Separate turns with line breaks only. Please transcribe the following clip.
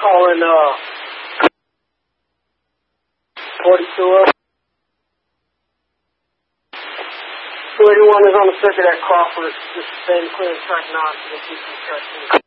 calling 42. So anyone is on the circuit at Crawford, just stay clear and track 9 to the 2 track 2.